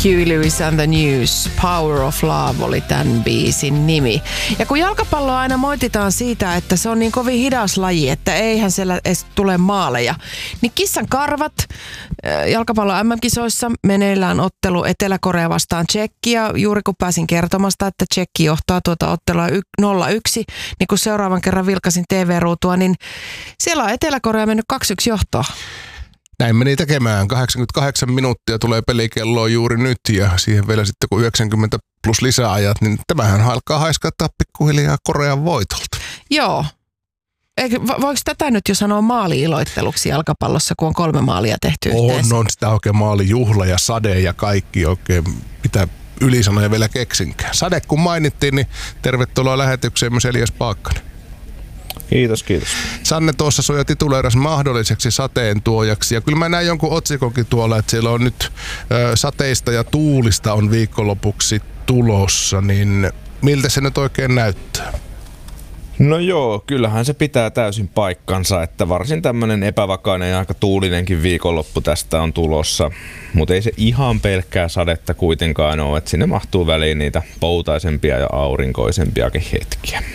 Huey Lewis and the News, Power of Love oli tämän biisin nimi. Ja kun jalkapalloa aina moititaan siitä, että se on niin kovin hidas laji, että eihän siellä edes tule maaleja, niin kissan karvat jalkapallon MM-kisoissa meneillään ottelu Etelä-Korea vastaan Tšekkiä. Juuri kun pääsin kertomasta, että Tšekki johtaa tuota ottelua 0-1, niin kun seuraavan kerran vilkasin TV-ruutua, niin siellä on Etelä-Korea mennyt 2-1 johtoa. Näin meni tekemään. 88 minuuttia tulee pelikelloa juuri nyt ja siihen vielä sitten kun 90 plus lisäajat, niin tämähän alkaa haiskaa pikkuhiljaa Korean voitolta. Joo. Voiko tätä nyt jo sanoa maali-iloitteluksi jalkapallossa, kun on 3 maalia tehty yhteensä? On sitä oikein maalijuhla ja sade ja kaikki oikein, mitä ylisanoja vielä keksinkään. Sade kun mainittiin, niin tervetuloa lähetykseen myös Elias Paakkanen. Kiitos. Sanne tuossa suoja tituleeras mahdolliseksi sateen tuojaksi. Ja kyllä mä näin jonkun otsikonkin tuolla, että siellä on nyt sateista ja tuulista on viikonlopuksi tulossa. Niin miltä se nyt oikein näyttää? No joo, kyllähän se pitää täysin paikkansa, että varsin tämmöinen epävakainen ja aika tuulinenkin viikonloppu tästä on tulossa. Mutta ei se ihan pelkkää sadetta kuitenkaan ole, että sinne mahtuu väliin niitä poutaisempia ja aurinkoisempiakin hetkiä.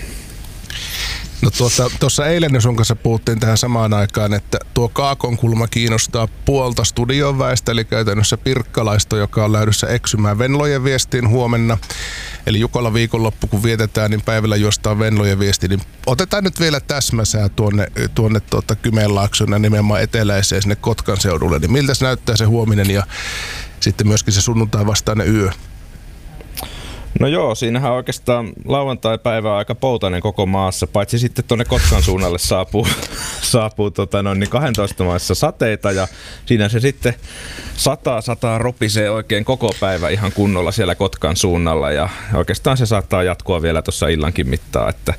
No tuossa eilen sun kanssa puhuttiin tähän samaan aikaan, että tuo Kaakonkulma kiinnostaa puolta studion väestä, eli käytännössä pirkkalaista, joka on lähdössä eksymään Venlojen viestiin huomenna. Eli Jukola viikonloppu, kun vietetään, niin päivällä juostaan Venlojen viesti. Niin otetaan nyt vielä täsmäsää tuonne Kymenlaakson ja nimenomaan eteläiseen sinne Kotkan seudulle. Niin miltä se näyttää se huominen ja sitten myöskin se sunnuntai vastainen yö? No joo, siinähän oikeastaan lauantai-päivä on aika poutainen koko maassa, paitsi sitten tuonne Kotkan suunnalle saapuu 12 maissa sateita ja siinä se sitten sataa ropisee oikein koko päivä ihan kunnolla siellä Kotkan suunnalla ja oikeastaan se saattaa jatkua vielä tuossa illankin mittaan, että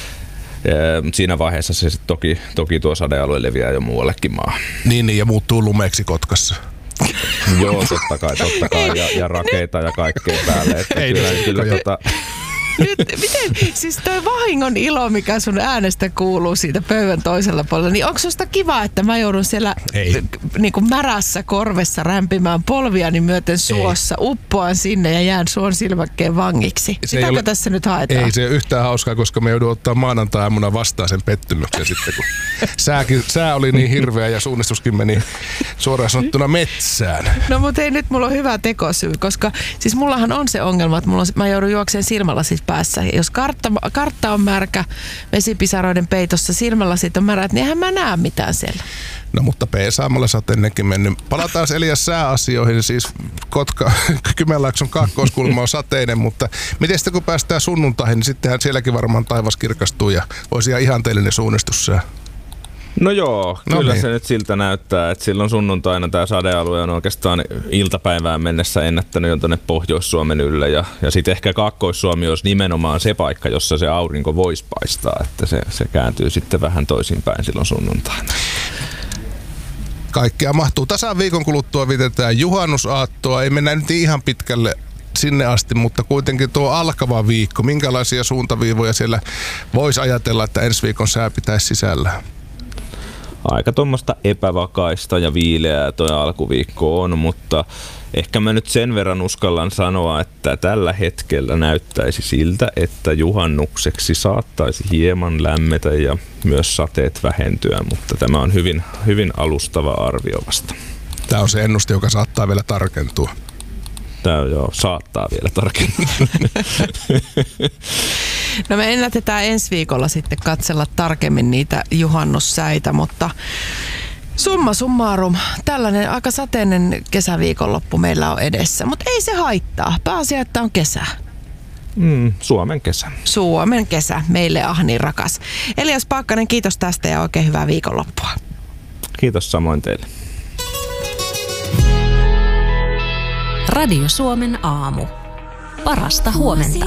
siinä vaiheessa se sitten toki tuo sadealue leviää jo muuallekin maahan. Niin, ja muuttuu lumeeksi Kotkassa. Joo, totta kai ja rakeita ja kaikkea päälle. Että kyllä Nyt, miten, siis toi vahingon ilo, mikä sun äänestä kuuluu siitä pöydän toisella puolella, niin onko susta kiva, että mä joudun siellä niin kuin märässä korvessa rämpimään polviani myöten suossa, uppoan sinne ja jään suon silmäkkeen vangiksi? Sitäkö tässä nyt haetaan? Ei se ole yhtään hauskaa, koska me joudun ottaa maanantai-aamuna vastaan sen pettymyksen sitten, kun sää oli niin hirveä ja suunnistuskin meni suoraan sanottuna metsään. No mutta ei, nyt mulla on hyvä tekosyy, koska siis mullahan on se ongelma, että mä joudun juokseen silmälasit päässä. Jos kartta on märkä, vesipisaroiden peitossa, silmälasit on märät, niin eihän mä näe mitään siellä. No mutta P-saamalla sä oot ennenkin mennyt. Palataan Elias sääasioihin, siis Kymenlaakson kaakkoiskulma on sateinen, mutta miten sitten kun päästään sunnuntaihin, niin sittenhän sielläkin varmaan taivas kirkastuu ja olisi ihan ihanteellinen suunnistussää. No joo, kyllä se nyt siltä näyttää, että silloin sunnuntaina tämä sadealue on oikeastaan iltapäivään mennessä ennättänyt jo tuonne Pohjois-Suomen ylle ja sitten ehkä Kaakkois-Suomi olisi nimenomaan se paikka, jossa se aurinko voisi paistaa, että se kääntyy sitten vähän toisinpäin silloin sunnuntaina. Kaikkea mahtuu. Tasan viikon kuluttua vietetään juhannusaattoa, ei mennä nyt ihan pitkälle sinne asti, mutta kuitenkin tuo alkava viikko, minkälaisia suuntaviivoja siellä voisi ajatella, että ensi viikon sää pitäisi sisällään? Aika tuommoista epävakaista ja viileää tuo alkuviikko on, mutta ehkä mä nyt sen verran uskallan sanoa, että tällä hetkellä näyttäisi siltä, että juhannukseksi saattaisi hieman lämmetä ja myös sateet vähentyä, mutta tämä on hyvin, hyvin alustava arvio vasta. Tämä on se ennuste, joka saattaa vielä tarkentua. Tämä saattaa vielä tarkentua. No me ennätetään ensi viikolla sitten katsella tarkemmin niitä juhannussäitä, mutta summa summarum, tällainen aika sateinen kesäviikonloppu meillä on edessä, mutta ei se haittaa. Pääasia, että on kesä. Suomen kesä. Suomen kesä, meille ahni rakas. Elias Paakkanen, kiitos tästä ja oikein hyvää viikonloppua. Kiitos samoin teille. Radio Suomen aamu. Parasta huomenta.